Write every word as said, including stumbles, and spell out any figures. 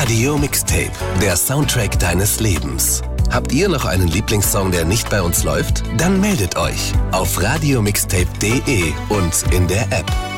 Radio Mixtape, der Soundtrack deines Lebens. Habt ihr noch einen Lieblingssong, der nicht bei uns läuft? Dann meldet euch auf radio mixtape punkt de und in der App.